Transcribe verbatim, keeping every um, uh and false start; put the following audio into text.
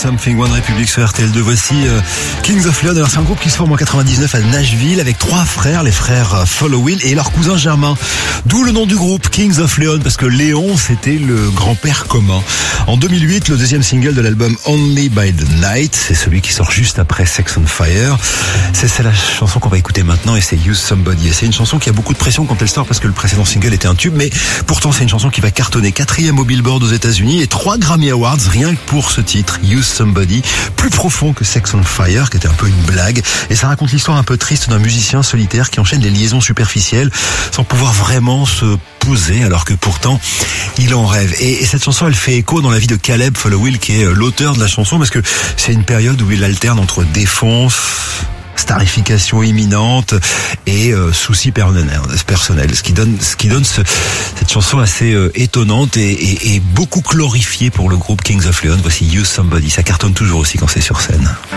Something, One Republic sur R T L deux. Voici euh, Kings of Leon. Alors c'est un groupe qui se forme en quatre-vingt-dix-neuf à Nashville avec trois frères, les frères Follow Will et leur cousin Germain. D'où le nom du groupe, Kings of Leon, parce que Léon c'était le grand-père commun. En deux mille huit, le deuxième single de l'album Only by the Night, c'est celui qui sort juste après Sex on Fire. C'est, c'est la chanson qu'on va écouter maintenant et c'est Use Somebody. Et c'est une chanson qui a beaucoup de pression quand elle sort parce que le précédent single était un tube, mais pourtant c'est une chanson qui va cartonner quatrième au Billboard aux États-Unis et trois Grammy Awards rien que pour ce titre, Use Somebody, plus profond que Sex on Fire, qui était un peu une blague. Et ça raconte l'histoire un peu triste d'un musicien solitaire qui enchaîne les liaisons superficielles sans pouvoir vraiment se poser, alors que pourtant il en rêve. Et, et cette chanson, elle fait écho dans la vie de Caleb Follow Will, qui est l'auteur de la chanson, parce que c'est une période où il alterne entre défonce, starification imminente et euh, soucis personnels, ce qui donne, ce qui donne ce, cette chanson assez euh, étonnante et, et, et beaucoup glorifiée pour le groupe Kings of Leon. Voici Use Somebody, ça cartonne toujours aussi quand c'est sur scène.